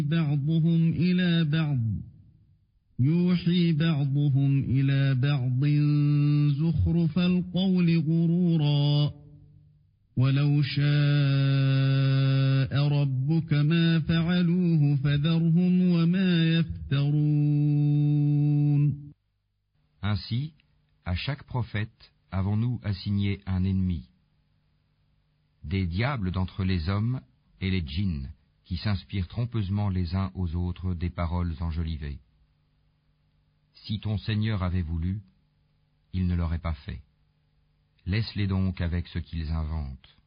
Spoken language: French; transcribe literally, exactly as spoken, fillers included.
بعضهم إلى بعض يوحي بعضهم إلى بعض زخرف القول غرورا ولو شاء ربك ما فعلوه فذرهم وما يفترون. Ainsi, à chaque prophète avons-nous assigné un ennemi, des diables d'entre les hommes et les djinns, qui s'inspirent trompeusement les uns aux autres des paroles enjolivées. Si ton Seigneur avait voulu, il ne l'aurait pas fait. Laisse-les donc avec ce qu'ils inventent.